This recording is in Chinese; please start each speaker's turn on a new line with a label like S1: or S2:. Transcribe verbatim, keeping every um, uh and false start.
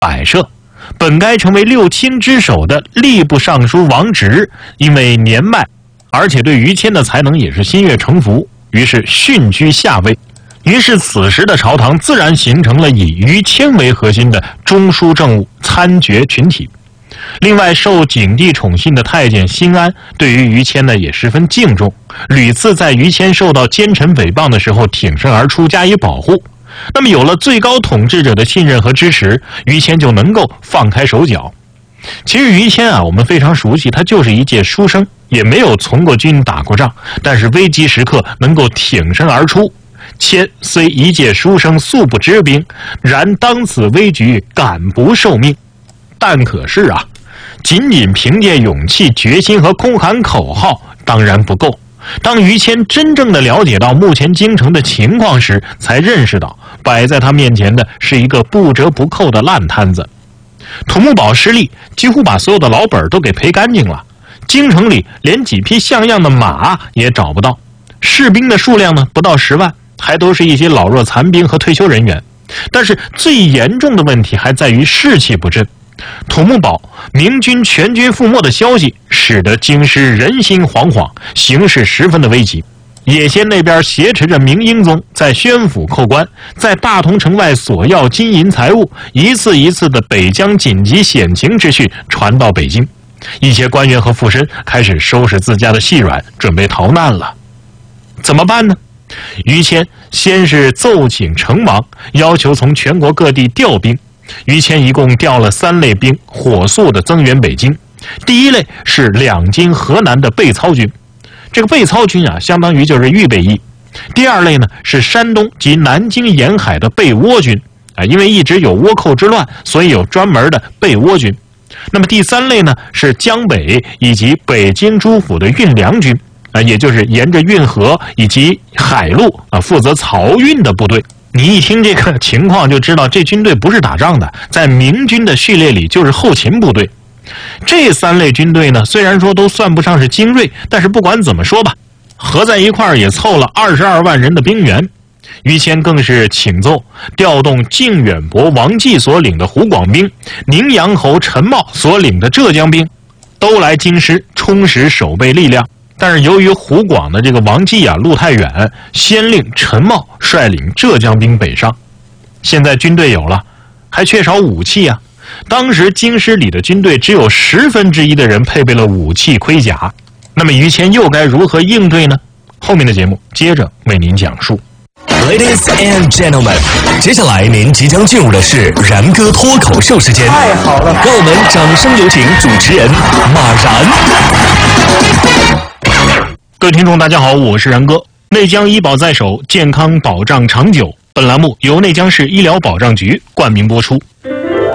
S1: 摆设。本该成为六卿之首的吏部尚书王直，因为年迈，而且对于谦的才能也是心悦诚服，于是逊居下位。于是此时的朝堂自然形成了以于谦为核心的中枢政务参决群体。另外，受景帝宠信的太监辛安对于于谦呢也十分敬重，屡次在于谦受到奸臣诽谤的时候挺身而出加以保护。那么有了最高统治者的信任和支持，于谦就能够放开手脚。其实于谦啊，我们非常熟悉，他就是一介书生，也没有从过军打过仗，但是危急时刻能够挺身而出。谦虽一介书生素不知兵，然当此危局敢不受命。但可是啊，仅仅凭借勇气、决心和空喊口号当然不够。当于谦真正的了解到目前京城的情况时，才认识到摆在他面前的是一个不折不扣的烂摊子。土木堡失利，几乎把所有的老本都给赔干净了，京城里连几匹像样的马也找不到，士兵的数量呢不到十万，还都是一些老弱残兵和退休人员。但是最严重的问题还在于士气不振。土木堡明军全军覆没的消息使得京师人心惶惶，形势十分的危急。野先那边挟持着明英宗在宣府扣关，在大同城外索要金银财物，一次一次的北疆紧急险情之讯传到北京，一些官员和富绅开始收拾自家的细软，准备逃难了。怎么办呢？于谦先是奏请成王，要求从全国各地调兵。于谦一共调了三类兵，火速的增援北京。第一类是两京河南的备操军，这个备操军啊，相当于就是预备役。第二类呢是山东及南京沿海的备倭军啊，因为一直有倭寇之乱，所以有专门的备倭军。那么第三类呢是江北以及北京诸府的运粮军啊，也就是沿着运河以及海路啊负责漕运的部队。你一听这个情况就知道，这军队不是打仗的，在明军的序列里就是后勤部队。这三类军队呢，虽然说都算不上是精锐，但是不管怎么说吧，合在一块儿也凑了二十二万人的兵员。于谦更是请奏调动靖远伯王继所领的湖广兵，宁阳侯陈茂所领的浙江兵，都来京师充实守备力量。但是由于湖广的这个王继啊路太远，先令陈茂率领浙江兵北上。现在军队有了，还缺少武器啊。当时京师里的军队只有十分之一的人配备了武器盔甲，那么于谦又该如何应对呢？后面的节目接着为您讲述。
S2: Ladies and gentlemen， 接下来您即将进入的是然哥脱口秀时间。
S3: 太好了，
S2: 让我们掌声有请主持人马然。
S1: 各位听众大家好，我是然哥。内江医保在手，健康保障长久。本栏目由内江市医疗保障局冠名播出。